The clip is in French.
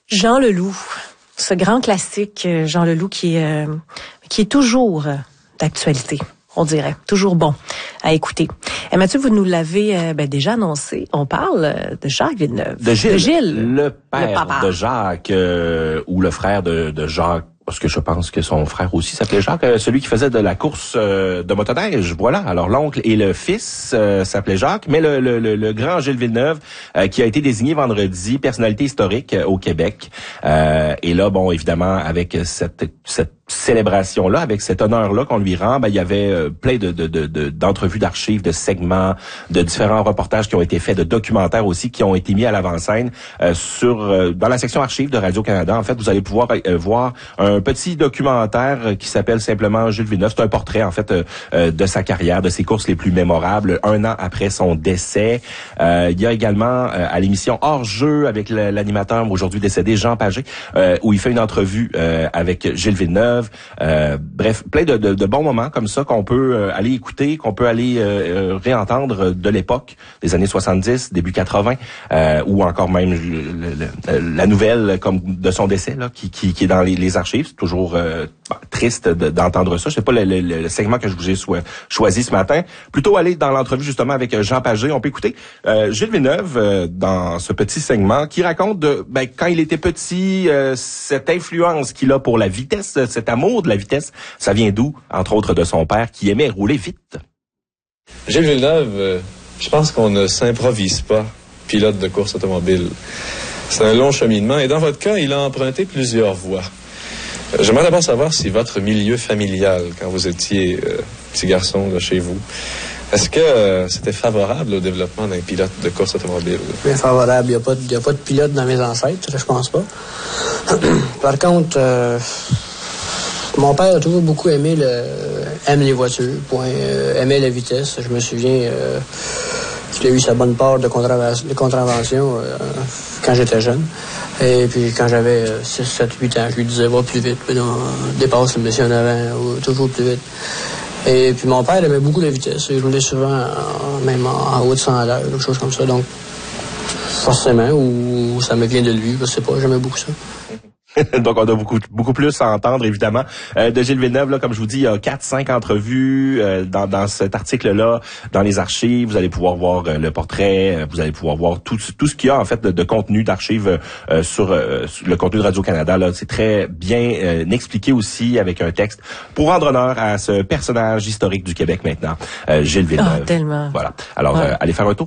Jean Leloup, ce grand classique, Jean Leloup qui est toujours d'actualité, on dirait, toujours bon à écouter. Et Mathieu, vous nous l'avez déjà annoncé, on parle de Jacques Villeneuve. De Gilles. Le père papa de Jacques, ou le frère de Jacques. Parce que je pense que son frère aussi s'appelait Jacques, celui qui faisait de la course de motoneige. Voilà. Alors l'oncle et le fils s'appelaient Jacques, mais le grand Gilles Villeneuve qui a été désigné vendredi personnalité historique au Québec. Et là, bon, évidemment, avec cette célébration-là, avec cet honneur-là qu'on lui rend, il y avait plein d'entrevues d'archives, de segments, de différents reportages qui ont été faits, de documentaires aussi qui ont été mis à l'avant-scène dans la section archives de Radio-Canada. En fait, vous allez pouvoir voir un petit documentaire qui s'appelle simplement Gilles Villeneuve. C'est un portrait, en fait, de sa carrière, de ses courses les plus mémorables, un an après son décès. Il y a également à l'émission Hors-jeu avec l'animateur aujourd'hui décédé, Jean Pagé, où il fait une entrevue avec Gilles Villeneuve. Bref, plein de bons moments comme ça qu'on peut aller écouter, qu'on peut aller réentendre de l'époque, des années 70, début 80, ou encore même la nouvelle comme de son décès là, qui est dans les archives. C'est toujours triste d'entendre ça. Je sais pas le segment que je vous ai choisi ce matin. Plutôt aller dans l'entrevue justement avec Jean Pagé. On peut écouter Gilles Villeneuve dans ce petit segment qui raconte quand il était petit, cette influence qu'il a pour la vitesse, cet amour de la vitesse, ça vient d'où? Entre autres de son père qui aimait rouler vite. Gilles Villeneuve, je pense qu'on ne s'improvise pas pilote de course automobile. C'est un long cheminement et dans votre cas, il a emprunté plusieurs voies. J'aimerais d'abord savoir si votre milieu familial, quand vous étiez petit garçon là, chez vous, est-ce que c'était favorable au développement d'un pilote de course automobile? Bien favorable. Il n'y a pas de pilote dans mes ancêtres, je pense pas. Par contre, mon père a toujours beaucoup aime les voitures, aimait la vitesse. Je me souviens qu'il a eu sa bonne part de contraventions quand j'étais jeune. Et puis quand j'avais 6, 7, 8 ans, je lui disais « va plus vite, dépasse le monsieur en avant, ou toujours plus vite ». Et puis mon père aimait beaucoup la vitesse. Il roulait souvent même en haut de 100 à l'heure, quelque chose comme ça. Donc forcément, ou ça me vient de lui, je sais pas, j'aimais beaucoup ça. Donc, on a beaucoup plus à entendre, évidemment, de Gilles Villeneuve. Là, comme je vous dis, il y a 4-5 entrevues dans cet article-là, dans les archives. Vous allez pouvoir voir le portrait, vous allez pouvoir voir tout ce qu'il y a, en fait, de contenu d'archives sur le contenu de Radio-Canada. Là, c'est très bien expliqué aussi avec un texte pour rendre honneur à ce personnage historique du Québec maintenant, Gilles Villeneuve. Ah, tellement. Voilà. Alors, allez faire un tour.